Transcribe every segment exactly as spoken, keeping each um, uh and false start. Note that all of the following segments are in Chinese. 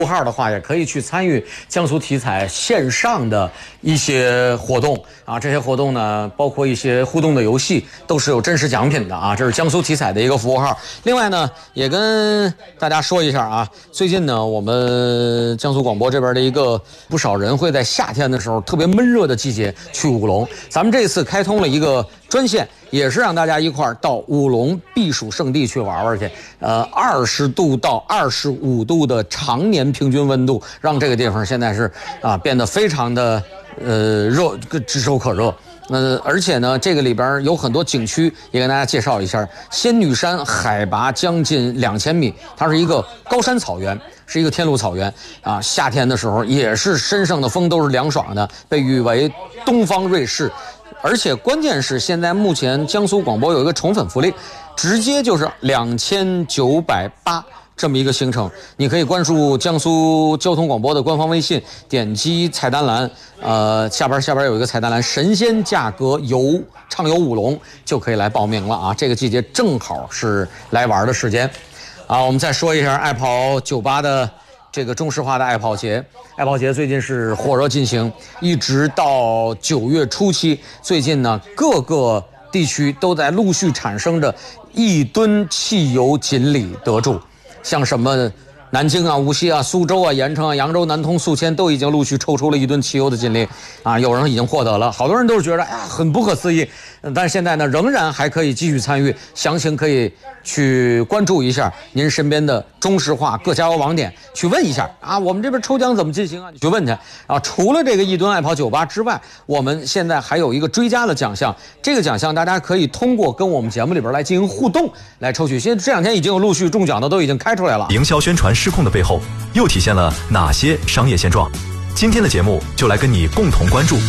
号的话，也可以去参与江苏体彩线上的一些活动啊。这些活动呢，包括一些互动的游戏，都是有真实奖品的啊。这是江苏体彩的一个服务号。另外呢，也跟大家说一下啊，最近呢，我们江苏广播这边的一个不少人会在夏天的时候特别闷热的季节去武隆。咱们这次开通了一个专线，也是让大家一块儿到武隆避暑胜地去玩玩去。呃，二十度到二十五度的常年平均温度，让这个地方现在是啊变得非常的呃热，炙手可热。呃，而且呢，这个里边有很多景区，也跟大家介绍一下。仙女山海拔将近两千米，它是一个高山草原，是一个天路草原啊。夏天的时候也是身上的风都是凉爽的，被誉为东方瑞士。而且关键是现在目前江苏广播有一个宠粉福利，直接就是两千九百八。这么一个行程，你可以关注江苏交通广播的官方微信，点击菜单栏，呃，下边下边有一个菜单栏，神仙价格游畅游武隆，就可以来报名了啊！这个季节正好是来玩的时间，啊，我们再说一下爱跑酒吧的这个中石化的爱跑节，爱跑节最近是火热进行，一直到九月初期，最近呢各个地区都在陆续产生着一吨汽油锦鲤得主。像什么南京啊、无锡啊、苏州啊、盐城啊、扬州、南通、宿迁都已经陆续抽出了一吨汽油的锦鲤啊，有人已经获得了，好多人都是觉得哎呀很不可思议，但是现在呢仍然还可以继续参与，详情可以去关注一下您身边的中石化各加油网点，去问一下啊，我们这边抽奖怎么进行啊？你去问去啊。除了这个一吨爱跑酒吧之外，我们现在还有一个追加的奖项，这个奖项大家可以通过跟我们节目里边来进行互动来抽取。现在这两天已经有陆续中奖的都已经开出来了。 营销宣传失控的背后，又体现了哪些商业现状？今天的节目就来跟你共同关注。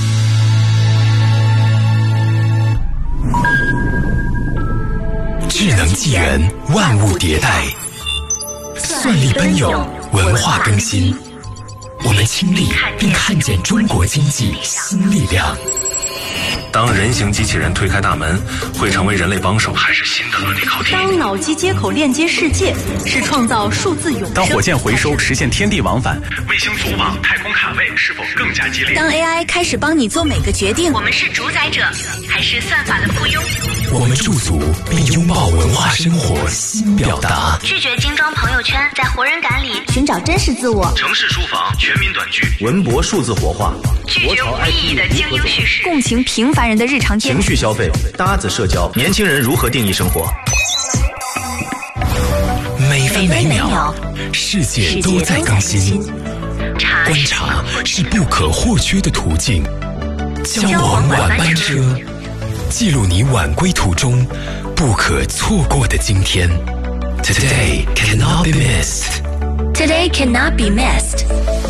智能纪元，万物迭代，算力奔涌，文化更新。我们亲历并看见中国经济新力量。 当人形机器人推开大门，会成为人类帮手，还是新的伦理考题？ 当脑机接口链接世界，是创造数字永生？ 当火箭回收实现天地往返， 卫星组网、太空卡位是否更加激烈？ 当 A I 开始帮你做每个决定，我们是主宰者，还是算法的附庸？ 我们驻足并拥抱文化生活新表达， 拒绝精装朋友圈，在活人感里寻找真实自我。 城市书房全民短剧， 文博数字活化， 拒绝无意义的精英叙事，共情平凡人的日常情绪消费，搭子社交，年轻人如何定义生活？ 每分每秒，世界都在更新。观察是不可或缺的途径。交往晚班车，记录你晚归途中不可错过的今天。Today cannot be missed. Today cannot be missed.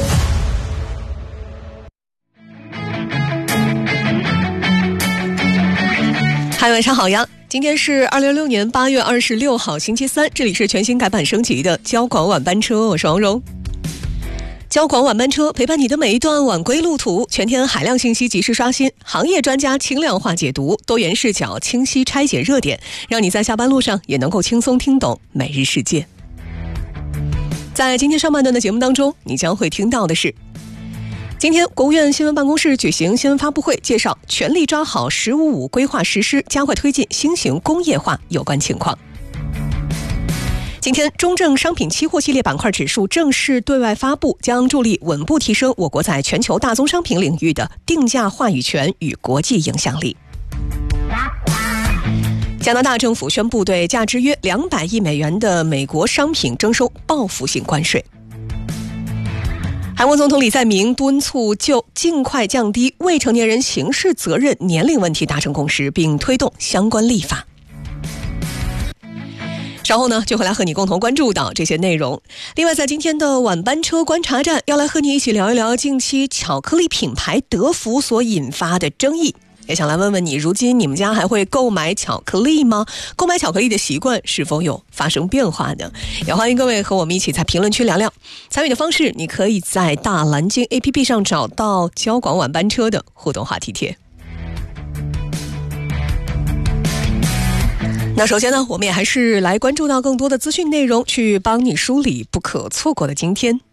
嗨，晚上好呀！今天是二零二六年八月二十六号，星期三，这里是全新改版升级的交广晚班车，我是王蓉。交广晚班车陪伴你的每一段晚归路途，全天海量信息及时刷新，行业专家轻量化解读，多元视角清晰拆解热点，让你在下班路上也能够轻松听懂每日世界。在今天上半段的节目当中，你将会听到的是，今天国务院新闻办公室举行新闻发布会，介绍全力抓好“十五五”规划实施，加快推进新型工业化有关情况。今天中证商品期货系列板块指数正式对外发布，将助力稳步提升我国在全球大宗商品领域的定价话语权与国际影响力。加拿大政府宣布对价值约两百亿美元的美国商品征收报复性关税。韩国总统李在明敦促就尽快降低未成年人刑事责任年龄问题达成共识，并推动相关立法。稍后呢，就会来和你共同关注到这些内容。另外，在今天的晚班车观察站，要来和你一起聊一聊近期巧克力品牌德芙所引发的争议。也想来问问你，如今你们家还会购买巧克力吗？购买巧克力的习惯是否有发生变化呢？也欢迎各位和我们一起在评论区聊聊。参与的方式，你可以在大蓝鲸 A P P 上找到交广晚班车的互动话题贴。那首先呢，我们也还是来关注到更多的资讯内容，去帮你梳理不可错过的今天。